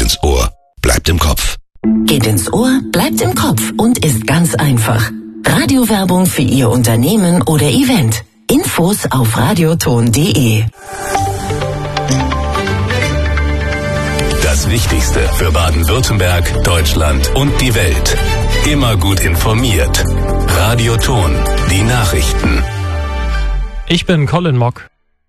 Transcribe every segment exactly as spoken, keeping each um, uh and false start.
ins Ohr, bleibt im Kopf. Geht ins Ohr, bleibt im Kopf und ist ganz einfach. Radiowerbung für Ihr Unternehmen oder Event. Infos auf radioton punkt de. Das Wichtigste für Baden-Württemberg, Deutschland und die Welt. Immer gut informiert. Radioton, die Nachrichten. Ich bin Colin Mock.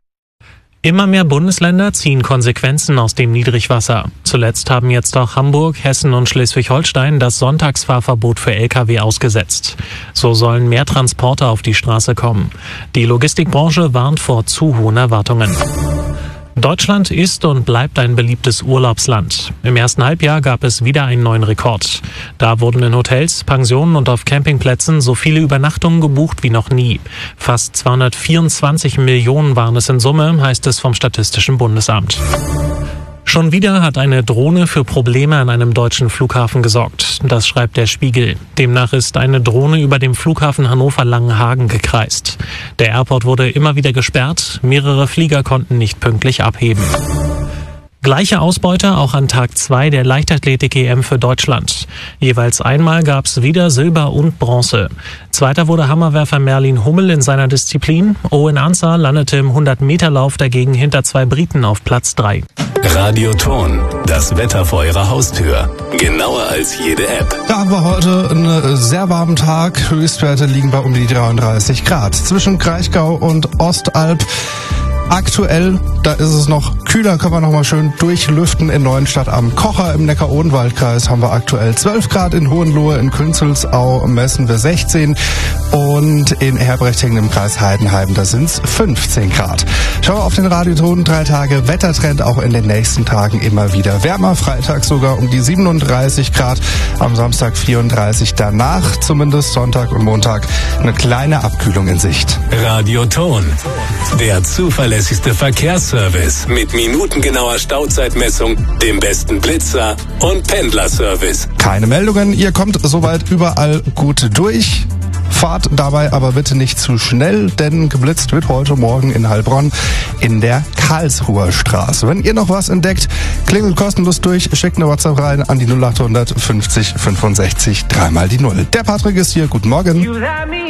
Immer mehr Bundesländer ziehen Konsequenzen aus dem Niedrigwasser. Zuletzt haben jetzt auch Hamburg, Hessen und Schleswig-Holstein das Sonntagsfahrverbot für L K W ausgesetzt. So sollen mehr Transporte auf die Straße kommen. Die Logistikbranche warnt vor zu hohen Erwartungen. Deutschland ist und bleibt ein beliebtes Urlaubsland. Im ersten Halbjahr gab es wieder einen neuen Rekord. Da wurden in Hotels, Pensionen und auf Campingplätzen so viele Übernachtungen gebucht wie noch nie. Fast zweihundertvierundzwanzig Millionen waren es in Summe, heißt es vom Statistischen Bundesamt. Schon wieder hat eine Drohne für Probleme an einem deutschen Flughafen gesorgt. Das schreibt der Spiegel. Demnach ist eine Drohne über dem Flughafen Hannover-Langenhagen gekreist. Der Airport wurde immer wieder gesperrt. Mehrere Flieger konnten nicht pünktlich abheben. Gleiche Ausbeute auch an Tag zwei der Leichtathletik-E M für Deutschland. Jeweils einmal gab's wieder Silber und Bronze. Zweiter wurde Hammerwerfer Merlin Hummel in seiner Disziplin. Owen Ansah landete im hundert-Meter-Lauf dagegen hinter zwei Briten auf Platz drei. Radioton, das Wetter vor Ihrer Haustür. Genauer als jede App. Da haben wir heute einen sehr warmen Tag. Höchstwerte liegen bei um die dreiunddreißig Grad. Zwischen Kraichgau und Ostalb. Aktuell, da ist es noch kühler, können wir noch mal schön durchlüften in Neuenstadt am Kocher. Im Neckar-Odenwald-Kreis haben wir aktuell zwölf Grad, in Hohenlohe, in Künzelsau messen wir sechzehn und in Herbrechtingen im Kreis Heidenheim, da sind es fünfzehn Grad. Schauen wir auf den Radioton, drei Tage Wettertrend, auch in den nächsten Tagen immer wieder wärmer. Freitag sogar um die siebenunddreißig Grad, am Samstag vierunddreißig, danach zumindest Sonntag und Montag eine kleine Abkühlung in Sicht. Radioton, der zuverlässigste Verkehrsservice mit minutengenauer Stauzeitmessung, dem besten Blitzer und Pendlerservice. Keine Meldungen, ihr kommt soweit überall gut durch. Fahrt dabei aber bitte nicht zu schnell, denn geblitzt wird heute Morgen in Heilbronn in der Karlsruher Straße. Wenn ihr noch was entdeckt, klingelt kostenlos durch, schickt eine WhatsApp rein an die null acht hundert fünfzig fünfundsechzig, dreimal die Null. Der Patrick ist hier, guten Morgen.